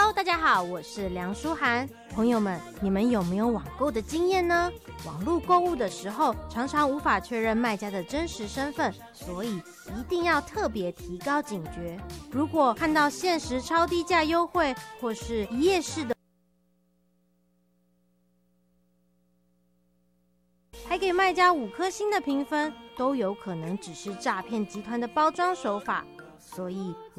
Hello， 大家好，我是梁舒涵。朋友们，你们有没有网购的经验呢？网络购物的时候，常常无法确认卖家的真实身份，所以一定要特别提高警觉。如果看到限时超低价优惠，或是一页式的，还给卖家5颗星的评分，都有可能只是诈骗集团的包装手法。所以